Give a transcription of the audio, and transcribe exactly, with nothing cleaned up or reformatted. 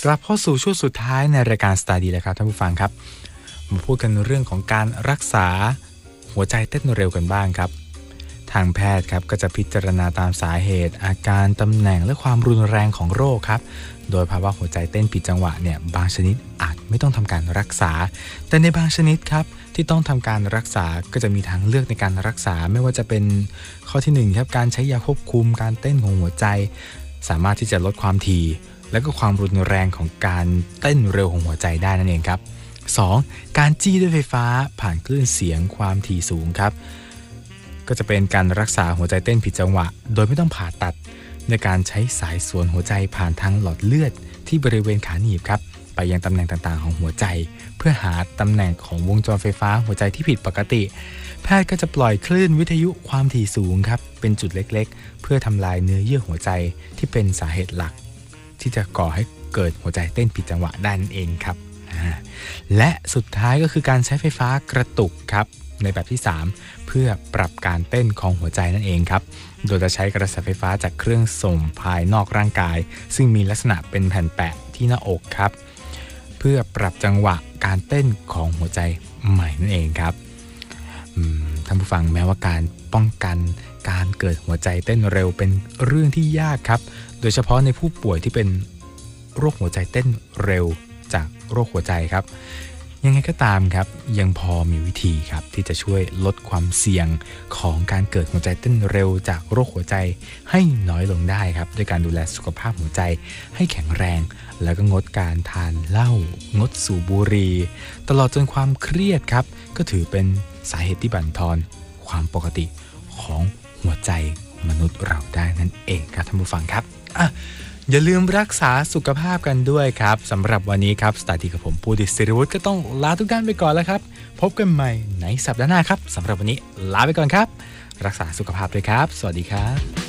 กลับเข้าสู่ช่วงสุดท้ายในรายการสตาร์ดีแล้วครับท่านผู้ฟังครับมาพูดกันเรื่องของการรักษาหัวใจเต้นเร็วกันบ้างครับทางแพทย์ครับก็จะพิจารณาตามสาเหตุอาการตำแหน่งและความรุนแรงของโรคครับโดยภาวะหัวใจเต้นผิดจังหวะเนี่ยบางชนิดอาจไม่ต้องทำการรักษาแต่ในบางชนิดครับที่ต้องทำการรักษาก็จะมีทางเลือกในการรักษาไม่ว่าจะเป็นข้อที่หนึ่งครับการใช้ยาควบคุมการเต้นของหัวใจสามารถที่จะลดความถี่และก็ความรุนแรงของการเต้นเร็วของหัวใจได้นั่นเองครับสองการจี้ด้วยไฟฟ้าผ่านคลื่นเสียงความถี่สูงครับก็จะเป็นการรักษาหัวใจเต้นผิดจังหวะโดยไม่ต้องผ่าตัดในการใช้สายสวนหัวใจผ่านทางหลอดเลือดที่บริเวณขาหนีบครับไปยังตำแหน่งต่างๆของหัวใจเพื่อหาตำแหน่งของวงจรไฟฟ้าหัวใจที่ผิดปกติแพทย์ก็จะปล่อยคลื่นวิทยุความถี่สูงครับเป็นจุดเล็กๆเพื่อทำลายเนื้อเยื่อหัวใจที่เป็นสาเหตุหลักที่จะก่อให้เกิดหัวใจเต้นผิดจังหวะได้นั่นเองครับและสุดท้ายก็คือการใช้ไฟฟ้ากระตุกครับในแบบที่สามเพื่อปรับการเต้นของหัวใจนั่นเองครับโดยจะใช้กระแสไฟฟ้าจากเครื่องส่งภายนอกร่างกายซึ่งมีลักษณะเป็นแผ่นแปะที่หน้าอกครับเพื่อปรับจังหวะการเต้นของหัวใจใหม่นั่นเองครับท่านผู้ฟังแม้ว่าการป้องกันการเกิดหัวใจเต้นเร็วเป็นเรื่องที่ยากครับโดยเฉพาะในผู้ป่วยที่เป็นโรคหัวใจเต้นเร็วจากโรคหัวใจครับยังไงก็ตามครับยังพอมีวิธีครับที่จะช่วยลดความเสี่ยงของการเกิดหัวใจเต้นเร็วจากโรคหัวใจให้น้อยลงได้ครับด้วยการดูแลสุขภาพหัวใจให้แข็งแรงแล้วก็งดการทานเหล้างดสูบบุหรี่ตลอดจนความเครียดครับก็ถือเป็นสาเหตุที่บั่นทอนความปกติของหัวใจมนุษย์เราได้นั่นเองครับท่านผู้ฟังครับอ่ะอย่าลืมรักษาสุขภาพกันด้วยครับสำหรับวันนี้ครับสตาร์ทีกับผมปูดิศิริวุฒิก็ต้องลาทุกท่านไปก่อนแล้วครับพบกันใหม่ในสัปดาห์หน้าครับสำหรับวันนี้ลาไปก่อนครับรักษาสุขภาพด้วยครับสวัสดีครับ